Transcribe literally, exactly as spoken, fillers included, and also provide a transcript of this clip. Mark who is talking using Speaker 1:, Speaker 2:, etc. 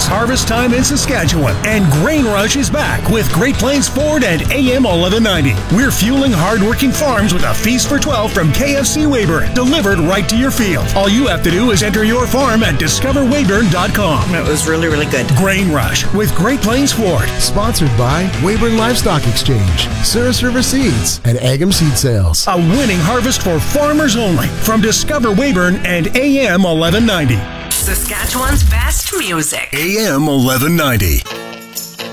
Speaker 1: harvest time in Saskatchewan, and Grain Rush is back with Great Plains Ford and A M eleven ninety. We're fueling hardworking farms with a feast for twelve from K F C Weyburn, delivered right to your field. All you have to do is enter your farm at discover weyburn dot com.
Speaker 2: It was really, really good.
Speaker 1: Grain Rush with Great Plains Ford.
Speaker 3: Sponsored by Weyburn Livestock Exchange, Cirrus River Seeds, and Agam Seed Sales.
Speaker 1: A winning harvest for farmers only from Discover Weyburn and A M eleven ninety.
Speaker 4: Saskatchewan's best music.
Speaker 1: A M eleven ninety.